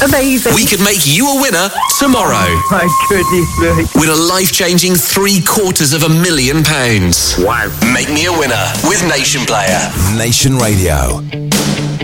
Amazing. We could make you a winner tomorrow. Oh, my goodness me. Win a life-changing £750,000. Wow. Make me a winner with Nation Player. Nation Radio.